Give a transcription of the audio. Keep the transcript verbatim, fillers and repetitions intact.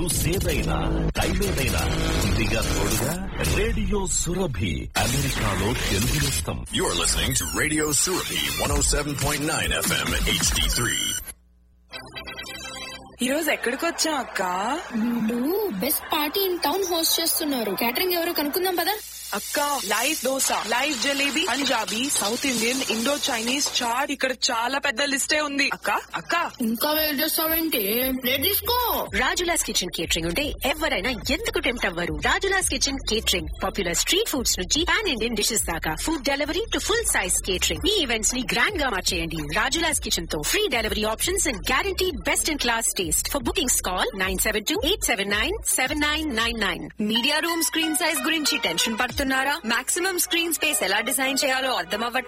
News ఏదైనా time ఏదైనా ఇంటిగా తోడుగా రేడియో సురభి అమెరికాలో తెలుగు నేస్తం. You're listening to Radio Surabhi one oh seven point nine F M H D three. ఈ రోజు ఎక్కడికి వచ్చా అక్క? వీళ్ళు best party in town host చేస్తున్నారు. క్యాటరింగ్ ఎవరో కనుక్కుందాం పదా. అక్క, live dosa, live jalebi, Punjabi, south Indian, Indo Chinese, chat, ఇక్కడ చాలా పెద్ద లిస్టే ఉంది. అక్క అక్క ఇంకా వెయిట్ చేస్తావేంటి? ప్లేట్ తీసుకో. రాజులాస్ కిచెన్ కేటరింగ్ ఉంటే ఎవరైనా ఎందుకు టెంప్ట్ అవ్వరు? Rajula's kitchen catering popular street foods నుంచి పాన్ ఇండియన్ డిషెస్ దాకా food delivery to full size catering. Me events ని గ్రాండ్ గా మార్చేయండి రాజులాస్ కిచెన్ తో. Free delivery options and guarantee best in class taste. For bookings call nine seven two eight seven nine seven nine nine nine. Media room screen size గురించి tension పడుతున్నారా? Maximum screen space ఎలా design చేయాలో అర్థం అవ్వట్లేదు.